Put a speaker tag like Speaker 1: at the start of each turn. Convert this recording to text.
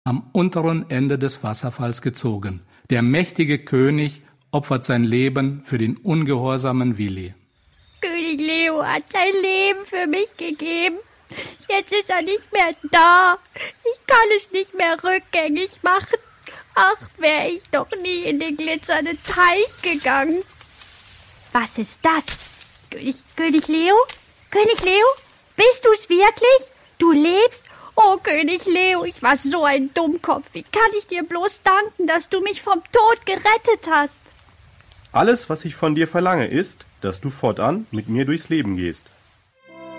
Speaker 1: am unteren Ende des Wasserfalls gezogen. Der mächtige König opfert sein Leben für den ungehorsamen Willi.
Speaker 2: König Leo hat sein Leben für mich gegeben. Jetzt ist er nicht mehr da. Ich kann es nicht mehr rückgängig machen. Ach, wäre ich doch nie in den glitzernden Teich gegangen. Was ist das? König Leo? König Leo? Bist du's wirklich? Du lebst? Oh, König Leo, ich war so ein Dummkopf. Wie kann ich dir bloß danken, dass du mich vom Tod gerettet hast?
Speaker 3: Alles, was ich von dir verlange, ist, dass du fortan mit mir durchs Leben gehst.